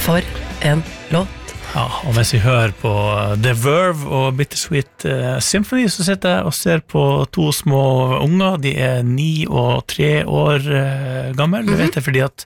For en låt. Ja, og mens vi hører på The Verve og Bittersweet Symphony, så sitter jeg og ser på to små unger. De 9 og 3 år gammel. Det vet jeg fordi at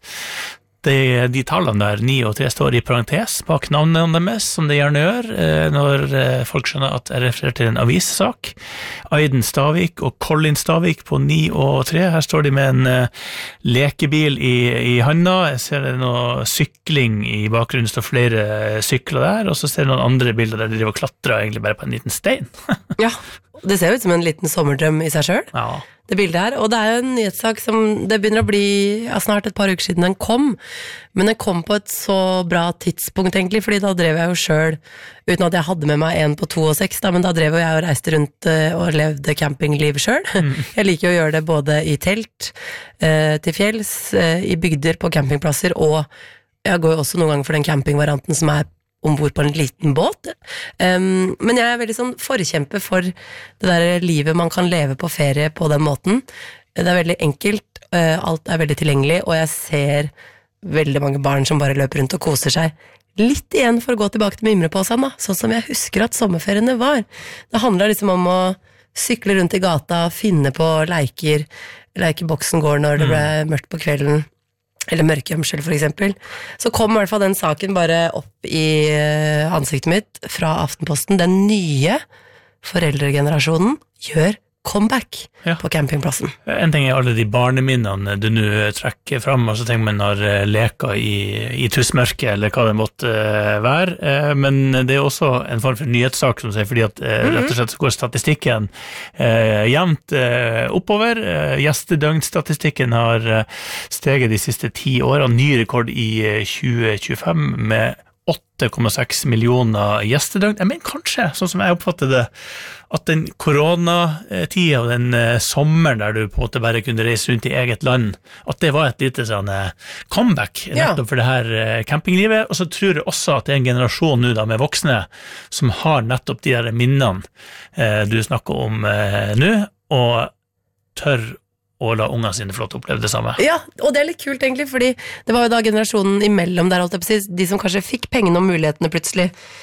de tallene der, 9 og 3, står i parentes bak navnene deres, som det gjerne gjør når folk skjønner at jeg refererer til en avissak. Aiden Stavik og Colin Stavik på 9 og 3. Her står de med en lekebil i handa. Jeg ser det noe sykling i bakgrunnen, står flere sykler der, og så ser jeg noen andre bilder der de driver og klatrer egentlig bare på en liten stein. Ja, det ser ut som en liten sommerdrøm i seg selv. Ja. Det bildet her, og det jo en nyhetssak som det begynner å bli snart et par uker siden den kom, men den kom på et så bra tidspunkt egentlig, fordi da drev jeg jo selv, uten at jeg hadde med meg en på 2 og 6, men da drev jeg og reiste rundt og levde campingliv selv. Jeg liker å gjøre det både i telt, til fjells, i bygder på campingplasser, og jeg går jo også noen ganger for den campingvarianten som ombord på en liten båt. Men jeg veldig sånn forkjemper for det der livet man kan leve på ferie på den måten. Det veldig enkelt, alt veldig tilgjengelig, og jeg ser veldig mange barn som bare løper rundt og koser seg. Litt igjen for å gå tilbake til mimreposen, da, sånn som jeg husker at sommerferiene var. Det handler liksom om å sykle rundt i gata, finne på leker, lekeboksen går når det ble mørkt på kvelden, eller mørkegjemsel for eksempel, så kom i hvert fall den saken bare opp i ansiktet mitt fra Aftenposten. Den nye foreldregenerasjonen gjør comeback på campingplassen. En ting alle de barneminnene du nå trekker fram, og så tenker man når leker i tussmørket, eller hva det måtte være, men det også en form for nyhetssak, som sier, fordi at rett og slett så går statistikken jevnt oppover. Gjestedøgnstatistikken har steget de siste 10 årene, ny rekord i 2025 med 8,6 millioner gjestedøgn. Jeg mener kanskje, sånn som jeg oppfatter det, at den koronatida og den sommeren der du på en måte bare kunne reise rundt i eget land, at det var et lite sånn comeback nettopp for det her campinglivet. Og så tror jeg også at det en generasjon nå da med voksne som har nettopp de der minnene du snakker om nå, og tør og la ungene sine få lov til å oppleve det samme. Ja, og det litt kult egentlig, fordi det var jo da generasjonen imellom der, de som kanskje fikk pengene og mulighetene plutselig